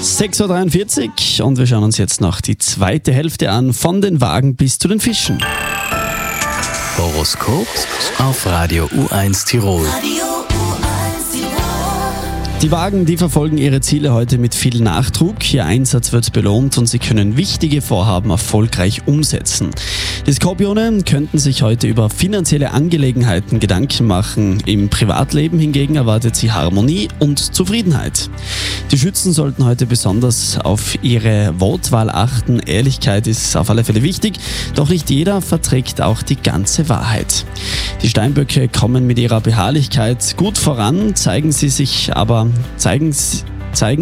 6.43 Uhr und wir schauen uns jetzt noch die zweite Hälfte an, von den Wagen bis zu den Fischen. Horoskop auf Radio U1 Tirol. Die Wagen, die verfolgen ihre Ziele heute mit viel Nachdruck. Ihr Einsatz wird belohnt und sie können wichtige Vorhaben erfolgreich umsetzen. Die Skorpione könnten sich heute über finanzielle Angelegenheiten Gedanken machen. Im Privatleben hingegen erwartet sie Harmonie und Zufriedenheit. Die Schützen sollten heute besonders auf ihre Wortwahl achten. Ehrlichkeit ist auf alle Fälle wichtig, doch nicht jeder verträgt auch die ganze Wahrheit. Die Steinböcke kommen mit ihrer Beharrlichkeit gut voran, zeigen